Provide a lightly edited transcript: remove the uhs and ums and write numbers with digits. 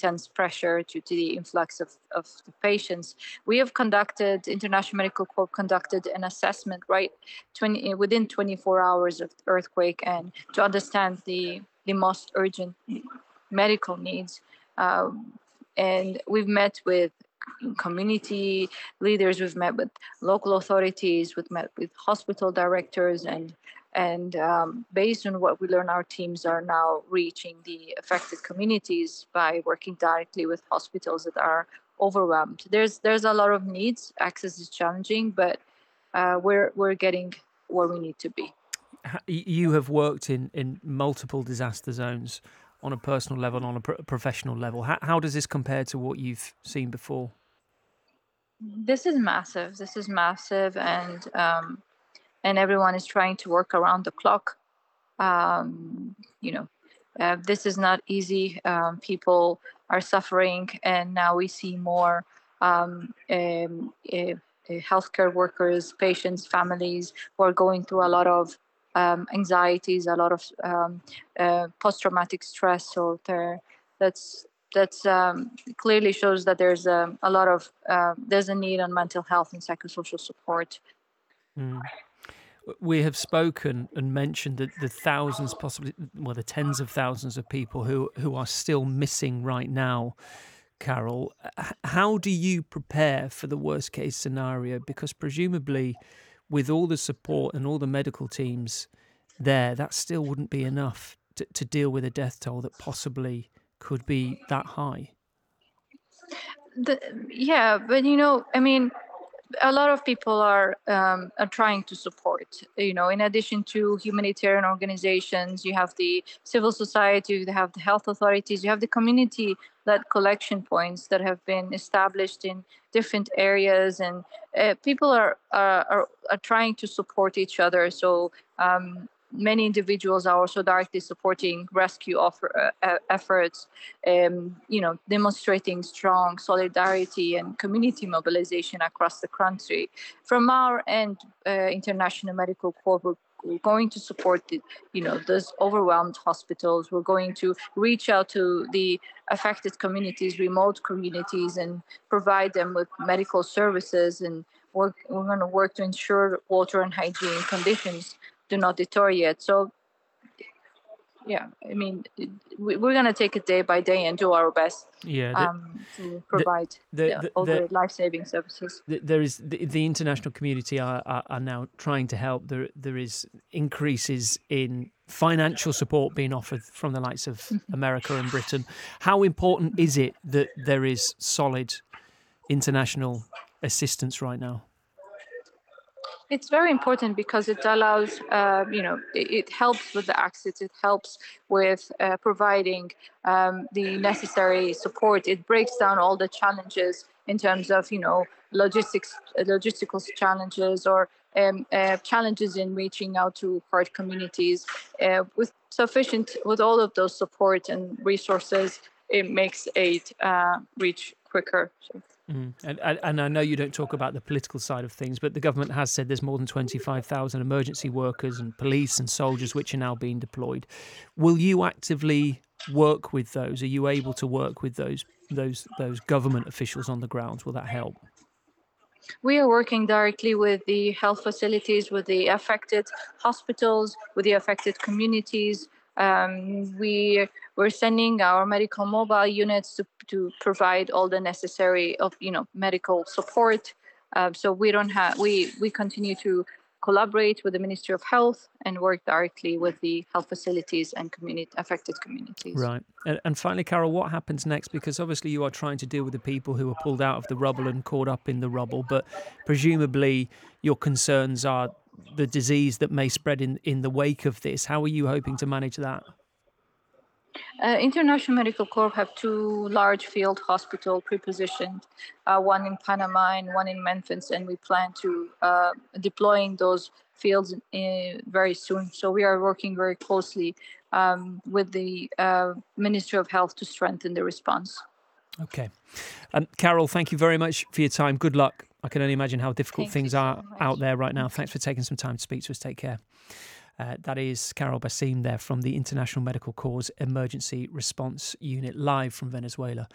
intense pressure due to the influx of the patients. International Medical Corps conducted an assessment within 24 hours of the earthquake, and to understand the most urgent medical needs. And we've met with community leaders, we've met with local authorities, we've met with hospital directors, and based on what we learn, our teams are now reaching the affected communities by working directly with hospitals that are overwhelmed. There's a lot of needs. Access is challenging, but we're getting where we need to be. You have worked in multiple disaster zones on a personal level and on a professional level. How does this compare to what you've seen before? This is massive. And everyone is trying to work around the clock. Um, you know, this is not easy. People are suffering, and now we see more healthcare workers, patients, families who are going through a lot of anxieties, a lot of post-traumatic stress. So that's clearly shows that there's a lot of there's a need on mental health and psychosocial support. Mm. We have spoken and mentioned that the thousands, possibly, well, the tens of thousands of people who are still missing right now. Carol, how do you prepare for the worst case scenario? Because presumably, with all the support and all the medical teams there, that still wouldn't be enough to deal with a death toll that possibly could be that high. Yeah, but I mean, a lot of people are trying to support. In addition to humanitarian organizations, you have the civil society, you have the health authorities, you have the community-led collection points that have been established in different areas, and people are trying to support each other. So many individuals are also directly supporting rescue efforts, demonstrating strong solidarity and community mobilization across the country. From our end, International Medical Corps, we're going to support those overwhelmed hospitals. We're going to reach out to the affected communities, remote communities, and provide them with medical services. And we're going to work to ensure water and hygiene conditions do not deteriorate. So, yeah, I mean, we're going to take it day by day and do our best to provide all the life-saving services. There is the international community are now trying to help. There is increases in financial support being offered from the likes of America and Britain. How important is it that there is solid international assistance right now? It's very important because it allows, it helps with the access. It helps with providing the necessary support. It breaks down all the challenges in terms of, logistical challenges or challenges in reaching out to hard communities. With all of those support and resources, it makes aid reach quicker. So. And I know you don't talk about the political side of things, but the government has said there's more than 25,000 emergency workers and police and soldiers which are now being deployed. Will you actively work with those? Are you able to work with those government officials on the ground? Will that help? We are working directly with the health facilities, with the affected hospitals, with the affected communities. We're sending our medical mobile units to provide all the necessary medical support. So we continue to collaborate with the Ministry of Health and work directly with the health facilities and affected communities. Right. And finally, Carol, what happens next? Because obviously you are trying to deal with the people who are pulled out of the rubble and caught up in the rubble, but presumably your concerns are the disease that may spread in the wake of this. How are you hoping to manage that? International Medical Corps have two large field hospitals pre-positioned, one in Panama and one in Memphis, and we plan to deploying those fields very soon. So we are working very closely with the Ministry of Health to strengthen the response. Okay. Carol, thank you very much for your time. Good luck. I can only imagine how difficult things are out there right now. Thanks for taking some time to speak to us. Take care. That is Carol Basim there from the International Medical Corps Emergency Response Unit, live from Venezuela.